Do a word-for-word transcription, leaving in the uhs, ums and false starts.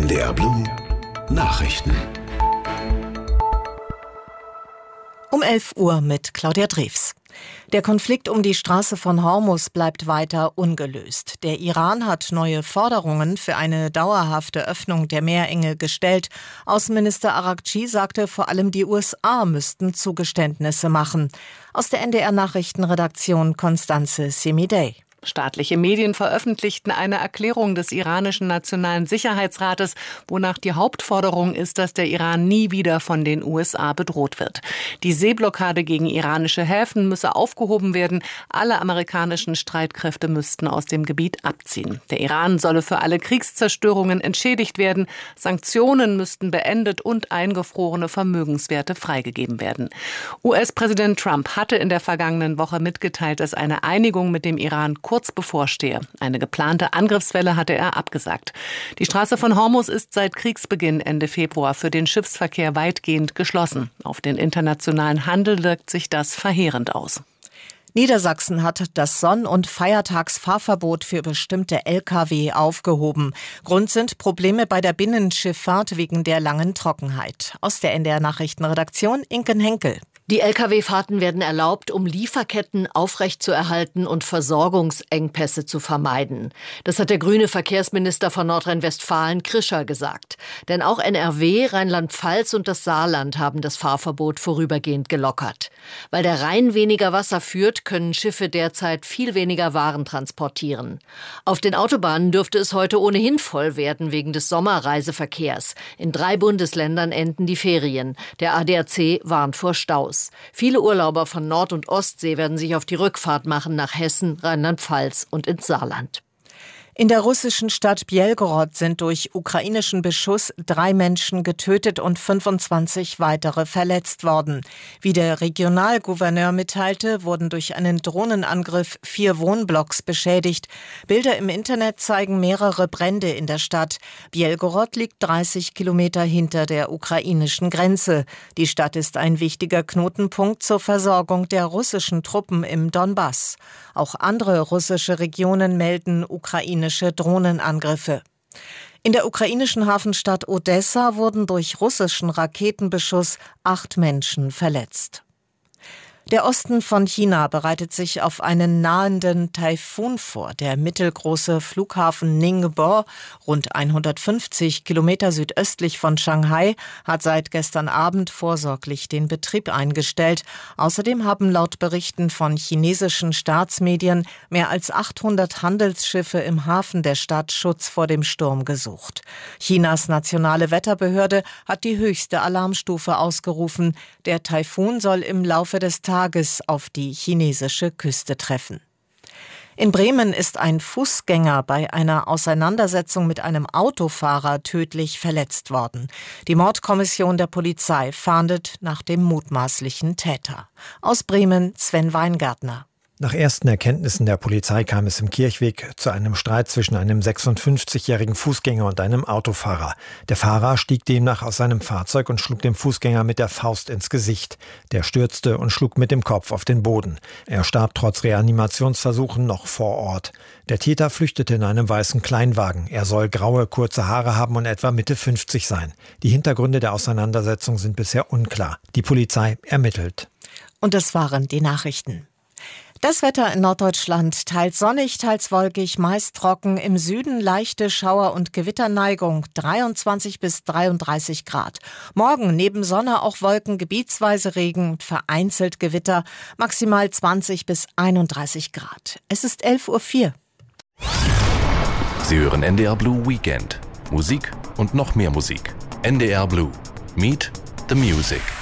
D R Blue Nachrichten. Um elf Uhr mit Claudia Drews. Der Konflikt um die Straße von Hormuz bleibt weiter ungelöst. Der Iran hat neue Forderungen für eine dauerhafte Öffnung der Meerenge gestellt. Außenminister Araghchi sagte, vor allem die U S A müssten Zugeständnisse machen. Aus der N D R-Nachrichtenredaktion Constanze Semidey. Staatliche Medien veröffentlichten eine Erklärung des iranischen Nationalen Sicherheitsrates, wonach die Hauptforderung ist, dass der Iran nie wieder von den U S A bedroht wird. Die Seeblockade gegen iranische Häfen müsse aufgehoben werden. Alle amerikanischen Streitkräfte müssten aus dem Gebiet abziehen. Der Iran solle für alle Kriegszerstörungen entschädigt werden. Sanktionen müssten beendet und eingefrorene Vermögenswerte freigegeben werden. U S-Präsident Trump hatte in der vergangenen Woche mitgeteilt, dass eine Einigung mit dem Iran kurz bevorstehe. Eine geplante Angriffswelle hatte er abgesagt. Die Straße von Hormuz ist seit Kriegsbeginn Ende Februar für den Schiffsverkehr weitgehend geschlossen. Auf den internationalen Handel wirkt sich das verheerend aus. Niedersachsen hat das Sonn- und Feiertagsfahrverbot für bestimmte L K W aufgehoben. Grund sind Probleme bei der Binnenschifffahrt wegen der langen Trockenheit. Aus der N D R-Nachrichtenredaktion Inken Henkel. Die L K W-Fahrten werden erlaubt, um Lieferketten aufrechtzuerhalten und Versorgungsengpässe zu vermeiden. Das hat der grüne Verkehrsminister von Nordrhein-Westfalen, Krischer, gesagt. Denn auch N R W, Rheinland-Pfalz und das Saarland haben das Fahrverbot vorübergehend gelockert. Weil der Rhein weniger Wasser führt, können Schiffe derzeit viel weniger Waren transportieren. Auf den Autobahnen dürfte es heute ohnehin voll werden wegen des Sommerreiseverkehrs. In drei Bundesländern enden die Ferien. Der A D A C warnt vor Staus. Viele Urlauber von Nord- und Ostsee werden sich auf die Rückfahrt machen nach Hessen, Rheinland-Pfalz und ins Saarland. In der russischen Stadt Bjelgorod sind durch ukrainischen Beschuss drei Menschen getötet und fünfundzwanzig weitere verletzt worden. Wie der Regionalgouverneur mitteilte, wurden durch einen Drohnenangriff vier Wohnblocks beschädigt. Bilder im Internet zeigen mehrere Brände in der Stadt. Bjelgorod liegt dreißig Kilometer hinter der ukrainischen Grenze. Die Stadt ist ein wichtiger Knotenpunkt zur Versorgung der russischen Truppen im Donbass. Auch andere russische Regionen melden ukrainische Drohnenangriffe. In der ukrainischen Hafenstadt Odessa wurden durch russischen Raketenbeschuss acht Menschen verletzt. Der Osten von China bereitet sich auf einen nahenden Taifun vor. Der mittelgroße Flughafen Ningbo, rund hundertfünfzig Kilometer südöstlich von Shanghai, hat seit gestern Abend vorsorglich den Betrieb eingestellt. Außerdem haben laut Berichten von chinesischen Staatsmedien mehr als achthundert Handelsschiffe im Hafen der Stadt Schutz vor dem Sturm gesucht. Chinas nationale Wetterbehörde hat die höchste Alarmstufe ausgerufen. Der Taifun soll im Laufe des Tages auf die chinesische Küste treffen. In Bremen ist ein Fußgänger bei einer Auseinandersetzung mit einem Autofahrer tödlich verletzt worden. Die Mordkommission der Polizei fahndet nach dem mutmaßlichen Täter. Aus Bremen Sven Weingärtner. Nach ersten Erkenntnissen der Polizei kam es im Kirchweg zu einem Streit zwischen einem sechsundfünfzigjährigen Fußgänger und einem Autofahrer. Der Fahrer stieg demnach aus seinem Fahrzeug und schlug dem Fußgänger mit der Faust ins Gesicht. Der stürzte und schlug mit dem Kopf auf den Boden. Er starb trotz Reanimationsversuchen noch vor Ort. Der Täter flüchtete in einem weißen Kleinwagen. Er soll graue, kurze Haare haben und etwa Mitte fünfzig sein. Die Hintergründe der Auseinandersetzung sind bisher unklar. Die Polizei ermittelt. Und das waren die Nachrichten. Das Wetter in Norddeutschland: teils sonnig, teils wolkig, meist trocken. Im Süden leichte Schauer- und Gewitterneigung, dreiundzwanzig bis dreiunddreißig Grad. Morgen neben Sonne auch Wolken, gebietsweise Regen und vereinzelt Gewitter, maximal zwanzig bis einunddreißig Grad. Es ist elf Uhr vier. Sie hören N D R Blue Weekend. Musik und noch mehr Musik. N D R Blue. Meet the Music.